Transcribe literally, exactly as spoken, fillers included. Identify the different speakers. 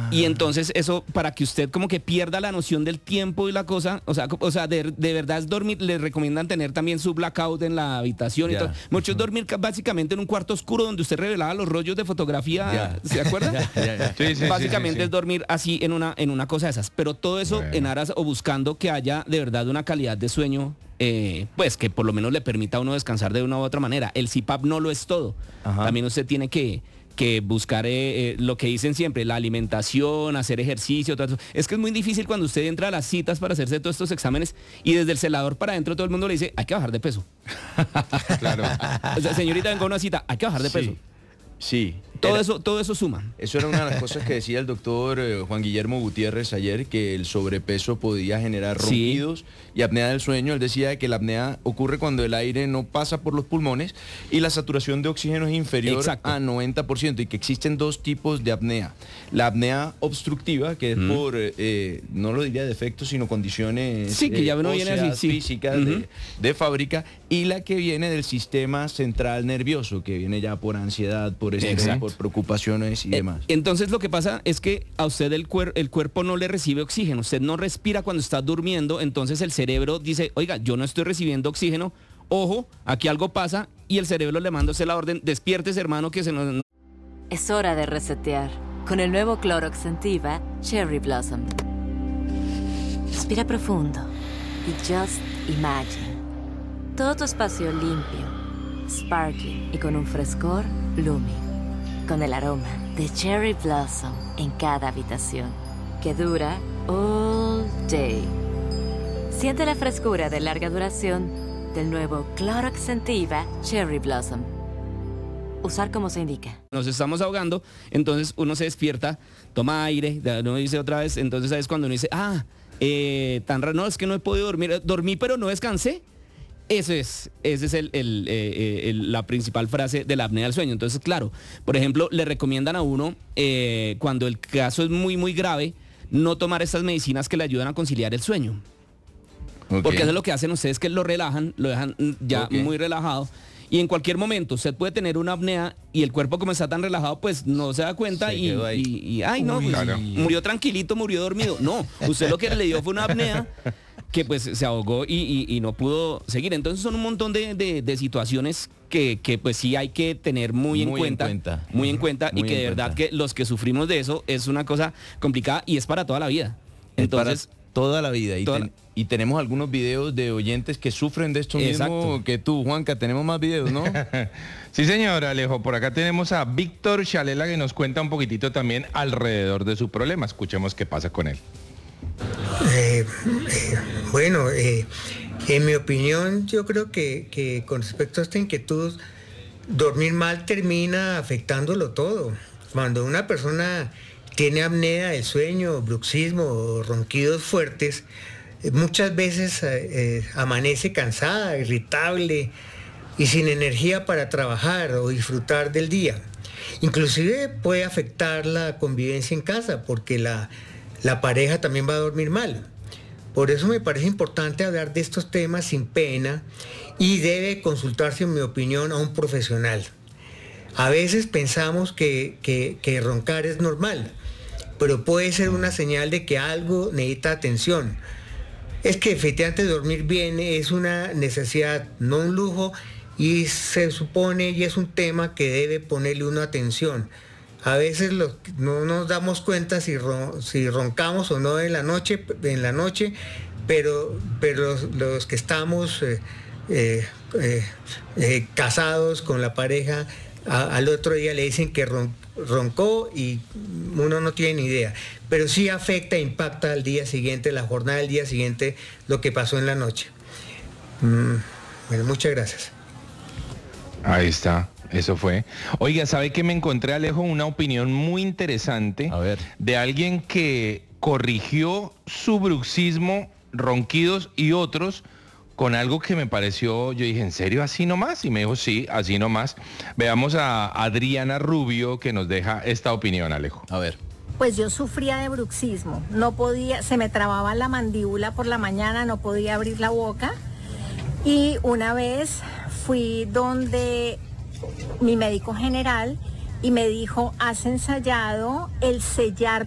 Speaker 1: Y entonces eso, para que usted como que pierda la noción del tiempo y la cosa, o sea, o sea de, de verdad es dormir, les recomiendan tener también su blackout en la habitación
Speaker 2: Ya.
Speaker 1: y todo. Muchos uh-huh. dormir básicamente en un cuarto oscuro donde usted revelaba los rollos de fotografía,
Speaker 2: ya.
Speaker 1: ¿se acuerda?
Speaker 2: Ya, ya, ya.
Speaker 3: Sí, sí,
Speaker 1: básicamente
Speaker 3: sí, sí, sí.
Speaker 1: es dormir así en una, en una cosa de esas. Pero todo eso
Speaker 3: Bueno.
Speaker 1: en aras o buscando que haya de verdad una calidad de sueño, eh, pues que por lo menos le permita a uno descansar de una u otra manera. El C PAP no lo es todo.
Speaker 2: Ajá. También
Speaker 1: usted tiene que... que buscar eh, eh, lo que dicen siempre, la alimentación, hacer ejercicio, todo eso. Es que es muy difícil cuando usted entra a las citas para hacerse todos estos exámenes y desde el celador para adentro todo el mundo le dice, hay que bajar de peso.
Speaker 3: Claro.
Speaker 1: O sea, señorita, vengo a una cita, hay que bajar de
Speaker 2: sí.
Speaker 1: peso.
Speaker 2: Sí.
Speaker 1: Todo
Speaker 2: Era,
Speaker 1: eso, todo eso suma.
Speaker 2: Eso era una de las cosas que decía el doctor eh, Juan Guillermo Gutiérrez ayer, que el sobrepeso podía generar ronquidos sí. y apnea del sueño. Él decía que la apnea ocurre cuando el aire no pasa por los pulmones y la saturación de oxígeno es inferior Exacto. a noventa por ciento y que existen dos tipos de apnea. La apnea obstructiva, que es mm. por, eh, no lo diría defectos, sino condiciones
Speaker 1: sí, que ya uno
Speaker 2: eh,
Speaker 1: viene así, sí.
Speaker 2: físicas uh-huh. de, de fábrica, y la que viene del sistema central nervioso, que viene ya por ansiedad, por estrés, por preocupaciones y demás.
Speaker 1: Entonces lo que pasa es que a usted el, cuer- el cuerpo no le recibe oxígeno, usted no respira cuando está durmiendo, entonces el cerebro dice, oiga, yo no estoy recibiendo oxígeno, ojo, aquí algo pasa, y el cerebro le manda a usted la orden, despiértese hermano que se nos...
Speaker 4: Es hora de resetear con el nuevo Clorox Scentiva Cherry Blossom. Respira profundo y just imagine. Todo tu espacio limpio, sparkling y con un frescor blooming. Con el aroma de Cherry Blossom en cada habitación, que dura all day. Siente la frescura de larga duración del nuevo Clorox Scentiva Cherry Blossom. Usar como se indica.
Speaker 1: Nos estamos ahogando, entonces uno se despierta, toma aire, uno dice otra vez, entonces es cuando uno dice, ah, eh, tan raro, no, es que no he podido dormir, dormí pero no descansé. Eso es, esa es el, el, eh, el, la principal frase de la apnea del sueño. Entonces, claro, por ejemplo, le recomiendan a uno, eh, cuando el caso es muy, muy grave, no tomar estas medicinas que le ayudan a conciliar el sueño. Okay. Porque eso es lo que hacen ustedes, que lo relajan, lo dejan ya okay. muy relajado. Y en cualquier momento usted puede tener una apnea y el cuerpo, como está tan relajado, pues no se da cuenta y, y, y, ay no,
Speaker 3: Uy,
Speaker 1: pues,
Speaker 3: claro.
Speaker 1: murió tranquilito, murió dormido. No, usted lo que le dio fue una apnea que pues se ahogó y, y, y no pudo seguir. Entonces son un montón de, de, de situaciones que, que pues sí hay que tener muy, muy en, cuenta, en cuenta, muy en cuenta muy y que de verdad cuenta. Que los que sufrimos de eso es una cosa complicada y es para toda la vida.
Speaker 2: Entonces, para toda la vida. Y, toda ten, la... y tenemos algunos videos de oyentes que sufren de esto Exacto. mismo que tú, Juanca. Tenemos más videos, ¿no?
Speaker 3: Sí, señor Alejo. Por acá tenemos a Víctor Chalela que nos cuenta un poquitito también alrededor de su problema. Escuchemos qué pasa con él.
Speaker 5: Eh, eh, bueno, eh, en mi opinión, yo creo que, que con respecto a esta inquietud, dormir mal termina afectándolo todo. Cuando una persona tiene apnea del sueño, bruxismo o ronquidos fuertes, eh, muchas veces eh, amanece cansada, irritable y sin energía para trabajar o disfrutar del día. Inclusive puede afectar la convivencia en casa porque la La pareja también va a dormir mal. Por eso me parece importante hablar de estos temas sin pena y debe consultarse, en mi opinión, a un profesional. A veces pensamos que, que, que roncar es normal, pero puede ser una señal de que algo necesita atención. Es que efectivamente dormir bien es una necesidad, no un lujo, y se supone y es un tema que debe ponerle una atención. A veces los, no nos damos cuenta si, ron, si roncamos o no en la noche, en la noche pero, pero los, los que estamos eh, eh, eh, eh, casados con la pareja, a, al otro día le dicen que ron, roncó y uno no tiene ni idea. Pero sí afecta, impacta al día siguiente, la jornada del día siguiente, lo que pasó en la noche. Mm, bueno, muchas gracias.
Speaker 3: Ahí está. Eso fue. Oiga, ¿sabe que me encontré, Alejo, una opinión muy interesante
Speaker 2: A ver.
Speaker 3: de alguien que corrigió su bruxismo, ronquidos y otros con algo que me pareció, yo dije, ¿en serio así nomás? Y me dijo, sí, así nomás. Veamos a Adriana Rubio que nos deja esta opinión, Alejo.
Speaker 2: A ver.
Speaker 6: Pues yo sufría de bruxismo, no podía, se me trababa la mandíbula por la mañana, no podía abrir la boca. Y una vez fui donde mi médico general y me dijo, has ensayado el sellar